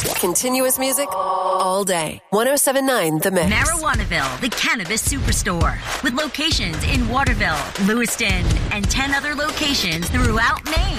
Continuous music all day. 107.9 The Mix. Marijuanaville, the cannabis superstore. With locations in Waterville, Lewiston, and 10 other locations throughout Maine.